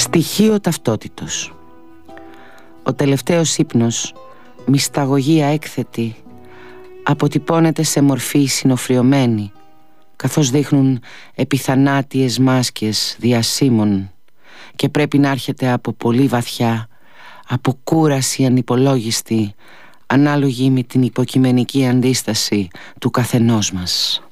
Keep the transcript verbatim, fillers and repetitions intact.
Στοιχείο ταυτότητος. Ο τελευταίος ύπνος, μυσταγωγία έκθετη, αποτυπώνεται σε μορφή συνοφριωμένη, καθώς δείχνουν επιθανάτιες μάσκες διασύμων, και πρέπει να έρχεται από πολύ βαθιά, από κούραση ανυπολόγιστη, ανάλογη με την υποκειμενική αντίσταση του καθενός μας.